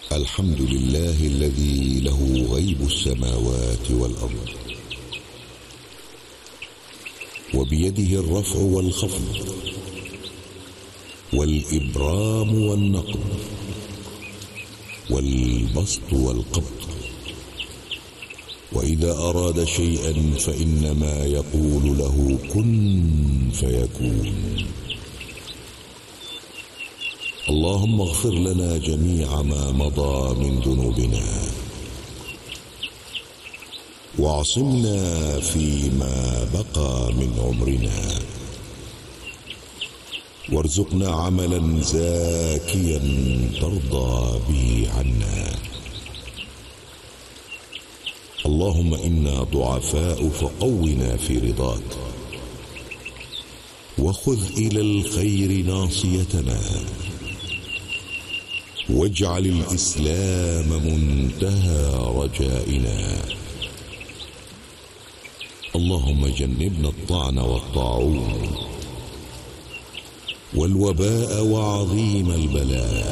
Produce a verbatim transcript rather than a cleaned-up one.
الحمد لله الذي له غيب السماوات والأرض، وبيده الرفع والخفض والإبرام والنقض والبسط والقبض، وإذا أراد شيئا فإنما يقول له كن فيكون. اللهم اغفر لنا جميع ما مضى من ذنوبنا، واعصمنا فيما بقى من عمرنا، وارزقنا عملا زاكيا ترضى به عنا. اللهم إنا ضعفاء فقونا في رضاك، وخذ إلى الخير ناصيتنا، واجعل الإسلام منتهى رجائنا. اللهم جنبنا الطعن والطاعون والوباء وعظيم البلاء.